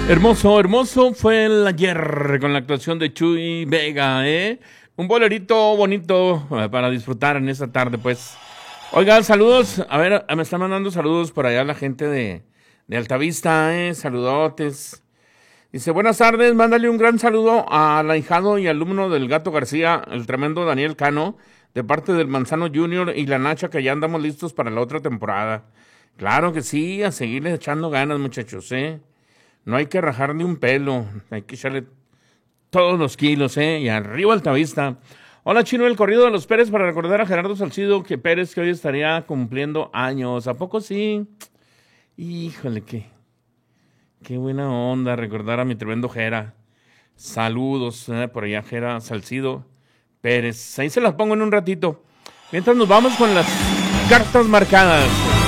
Hermoso, hermoso fue el ayer con la actuación de Chuy Vega, ¿eh? Un bolerito bonito para disfrutar en esta tarde, pues. Oigan, saludos. A ver, me están mandando saludos por allá la gente de Altavista, ¿eh? Saludotes. Dice, buenas tardes, mándale un gran saludo al ahijado y alumno del Gato García, el tremendo Daniel Cano, de parte del Manzano Junior y la Nacha, que ya andamos listos para la otra temporada. Claro que sí, a seguirle echando ganas, muchachos, ¿eh? No hay que rajar ni un pelo, hay que echarle todos los kilos, y arriba Altavista. Hola, Chino, el corrido de los Pérez para recordar a Gerardo Salcido que Pérez que hoy estaría cumpliendo años. ¿A poco sí? Híjole, qué buena onda recordar a mi tremendo Gera. Saludos, por allá Gera Salcido Pérez. Ahí se las pongo en un ratito. Mientras nos vamos con las cartas marcadas.